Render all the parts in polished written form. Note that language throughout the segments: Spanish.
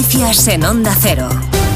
Noticias en Onda Cero.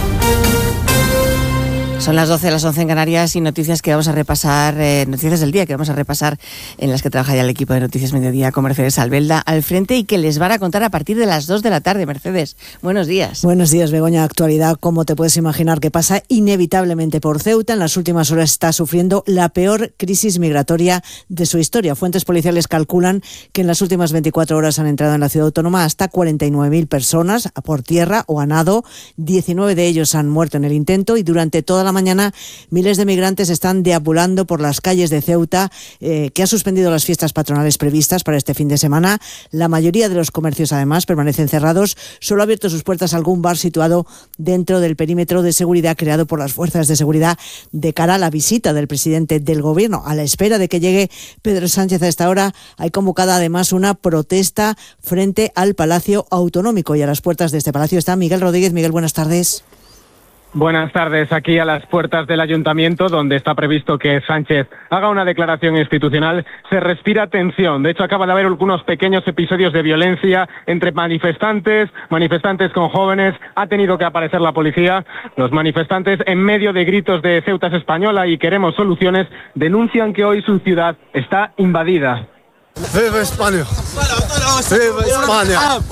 Son las 12, las 11 en Canarias y noticias que vamos a repasar, noticias del día que vamos a repasar, en las que trabaja ya el equipo de Noticias Mediodía con Mercedes Albelda al frente y que les van a contar a partir de las 2 de la tarde. Mercedes, buenos días. Buenos días, Begoña. Actualidad, como te puedes imaginar, que pasa inevitablemente por Ceuta. En las últimas horas está sufriendo la peor crisis migratoria de su historia. Fuentes policiales calculan que en las últimas 24 horas han entrado en la ciudad autónoma hasta 49.000 personas por tierra o a nado. 19 de ellos han muerto en el intento y durante toda la mañana miles de migrantes están deambulando por las calles de Ceuta, que ha suspendido las fiestas patronales previstas para este fin de semana. La mayoría de los comercios, además, permanecen cerrados. Solo ha abierto sus puertas algún bar situado dentro del perímetro de seguridad creado por las fuerzas de seguridad de cara a la visita del presidente del gobierno. A la espera de que llegue Pedro Sánchez a esta hora, hay convocada además una protesta frente al Palacio Autonómico, y a las puertas de este palacio está Miguel Rodríguez. Miguel, buenas tardes. Buenas tardes. Aquí a las puertas del Ayuntamiento, donde está previsto que Sánchez haga una declaración institucional, se respira tensión. De hecho, acaba de haber algunos pequeños episodios de violencia entre manifestantes con jóvenes. Ha tenido que aparecer la policía. Los manifestantes, en medio de gritos de Ceuta es española y queremos soluciones, denuncian que hoy su ciudad está invadida. ¡Viva España! ¡Viva España!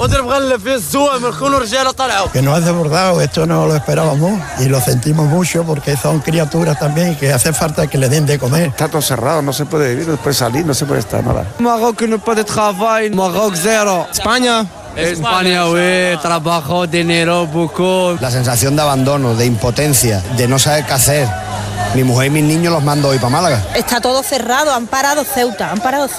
Que nos ha desbordado, esto no lo esperábamos y lo sentimos mucho porque son criaturas también que hace falta que le den de comer. Está todo cerrado, no se puede vivir, no se puede salir, no se puede estar nada. Marruecos no puede trabajar, Marruecos cero. España. España, trabajo, dinero, poco. La sensación de abandono, de impotencia, de no saber qué hacer. Mi mujer y mis niños los mando hoy para Málaga. Está todo cerrado, han parado Ceuta.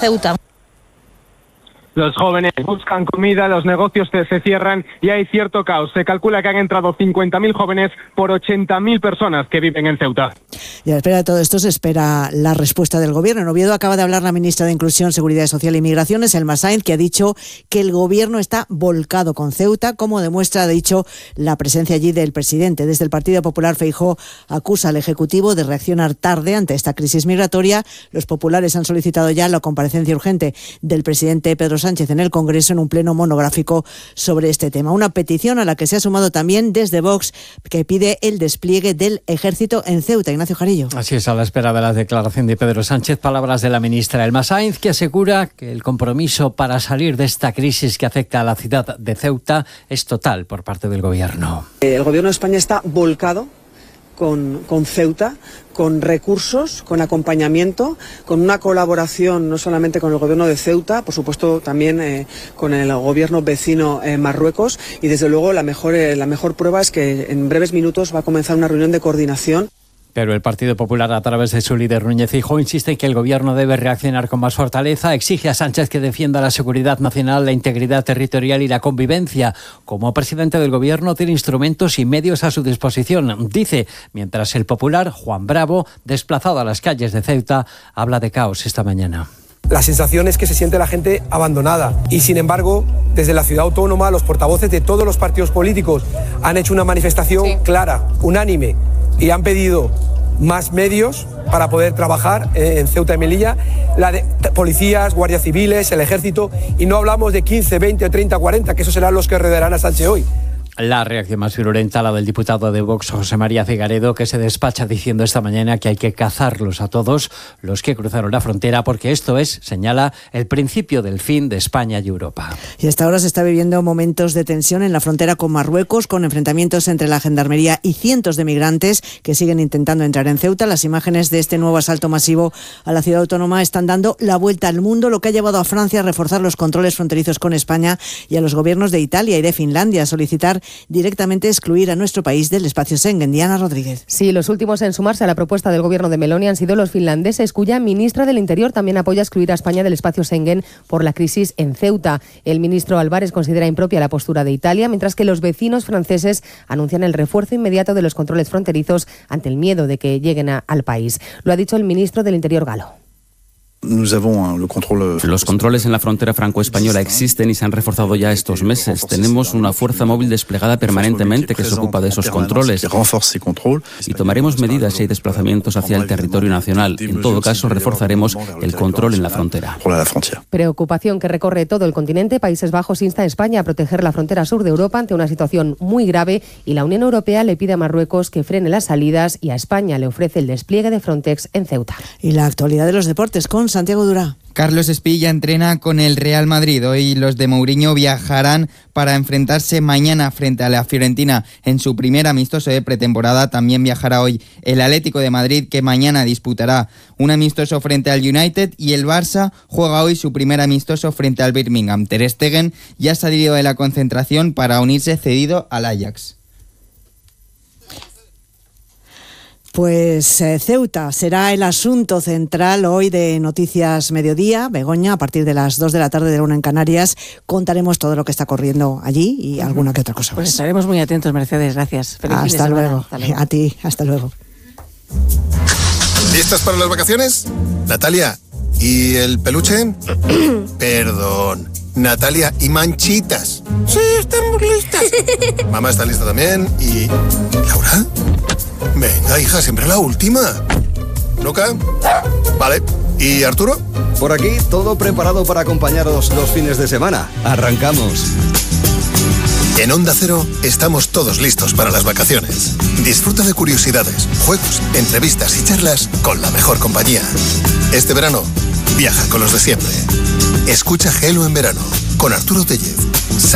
Los jóvenes buscan comida, los negocios se cierran y hay cierto caos. Se calcula que han entrado 50.000 jóvenes por 80.000 personas que viven en Ceuta. Y a la espera de todo esto se espera la respuesta del gobierno. En Oviedo acaba de hablar la ministra de Inclusión, Seguridad Social y Migraciones, Elma Sainz, que ha dicho que el gobierno está volcado con Ceuta, como demuestra, ha dicho, la presencia allí del presidente. Desde el Partido Popular, Feijóo acusa al Ejecutivo de reaccionar tarde ante esta crisis migratoria. Los populares han solicitado ya la comparecencia urgente del presidente Pedro Sánchez en el Congreso en un pleno monográfico sobre este tema. Una petición a la que se ha sumado también desde Vox, que pide el despliegue del ejército en Ceuta. Ignacio Jarillo. Así es, a la espera de la declaración de Pedro Sánchez, palabras de la ministra Elma Sainz, que asegura que el compromiso para salir de esta crisis que afecta a la ciudad de Ceuta es total por parte del gobierno. El gobierno de España está volcado con Ceuta, con recursos, con acompañamiento, con una colaboración no solamente con el gobierno de Ceuta, por supuesto también con el gobierno vecino Marruecos, y desde luego la mejor prueba es que en breves minutos va a comenzar una reunión de coordinación. Pero el Partido Popular, a través de su líder Núñez Feijóo, insiste en que el gobierno debe reaccionar con más fortaleza. Exige a Sánchez que defienda la seguridad nacional, la integridad territorial y la convivencia. Como presidente del gobierno tiene instrumentos y medios a su disposición, dice, mientras el popular Juan Bravo, desplazado a las calles de Ceuta, habla de caos esta mañana. La sensación es que se siente la gente abandonada y, sin embargo, desde la ciudad autónoma, los portavoces de todos los partidos políticos han hecho una manifestación clara, unánime, y han pedido más medios para poder trabajar en Ceuta y Melilla, policías, guardias civiles, el ejército, y no hablamos de 15, 20, 30, 40, que esos serán los que rodearán a Sánchez hoy. La reacción más virulenta, la del diputado de Vox, José María Figaredo, que se despacha diciendo esta mañana que hay que cazarlos a todos los que cruzaron la frontera, porque esto es, señala, el principio del fin de España y Europa. Y hasta ahora se está viviendo momentos de tensión en la frontera con Marruecos, con enfrentamientos entre la Gendarmería y cientos de migrantes que siguen intentando entrar en Ceuta. Las imágenes de este nuevo asalto masivo a la ciudad autónoma están dando la vuelta al mundo, lo que ha llevado a Francia a reforzar los controles fronterizos con España y a los gobiernos de Italia y de Finlandia a solicitar directamente excluir a nuestro país del espacio Schengen. Diana Rodríguez. Sí, los últimos en sumarse a la propuesta del gobierno de Meloni han sido los finlandeses, cuya ministra del Interior también apoya excluir a España del espacio Schengen por la crisis en Ceuta. El ministro Álvarez considera impropia la postura de Italia, mientras que los vecinos franceses anuncian el refuerzo inmediato de los controles fronterizos ante el miedo de que lleguen al país. Lo ha dicho el ministro del Interior galo. Los controles en la frontera franco-española existen y se han reforzado ya estos meses. Tenemos una fuerza móvil desplegada permanentemente que se ocupa de esos controles. Y tomaremos medidas si hay desplazamientos hacia el territorio nacional. En todo caso, reforzaremos el control en la frontera. Preocupación que recorre todo el continente. Países Bajos insta a España a proteger la frontera sur de Europa ante una situación muy grave y la Unión Europea le pide a Marruecos que frene las salidas y a España le ofrece el despliegue de Frontex en Ceuta. Y la actualidad de los deportes con Santiago Durá. Carlos Espilla entrena con el Real Madrid. Hoy los de Mourinho viajarán para enfrentarse mañana frente a la Fiorentina en su primer amistoso de pretemporada. También viajará hoy el Atlético de Madrid, que mañana disputará un amistoso frente al United, y el Barça juega hoy su primer amistoso frente al Birmingham. Ter Stegen ya ha salido de la concentración para unirse cedido al Ajax. Pues Ceuta será el asunto central hoy de Noticias Mediodía. Begoña, a partir de las 2 de la tarde de la 1 en Canarias, contaremos todo lo que está ocurriendo allí y alguna que otra cosa más. Pues estaremos muy atentos, Mercedes. Gracias. Hasta luego. A ti, hasta luego. ¿Listas para las vacaciones? Natalia, ¿y el peluche? Perdón. Natalia, ¿y Manchitas? Sí, estamos listas. Mamá está lista también. ¿Y Laura? Venga, hija, siempre la última. ¿Luca? Vale. ¿Y Arturo? Por aquí, todo preparado para acompañaros los fines de semana. Arrancamos. En Onda Cero estamos todos listos para las vacaciones. Disfruta de curiosidades, juegos, entrevistas y charlas con la mejor compañía. Este verano, viaja con los de siempre. Escucha Gelo en verano con Arturo Tellez,